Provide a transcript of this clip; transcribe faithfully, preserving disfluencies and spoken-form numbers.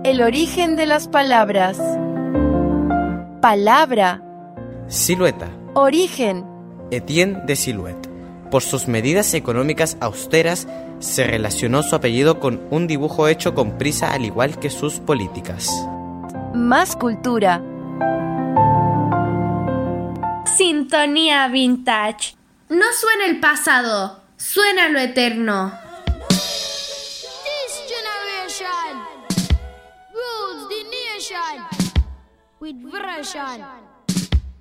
El origen de las palabras. Palabra. Silueta. Origen. Etienne de Siluet. Por sus medidas económicas austeras, se relacionó su apellido con un dibujo hecho con prisa, al igual que sus políticas. Más cultura. Sintonía vintage. No suena el pasado, suena lo eterno. This generation rules the nation with version.